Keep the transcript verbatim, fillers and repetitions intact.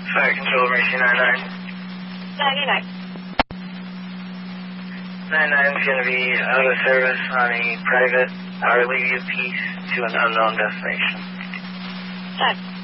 Fire Control, Mercy nine nine. ninety-nine. nine nine is going to be out of service on a private hourly view piece to an unknown destination. Check.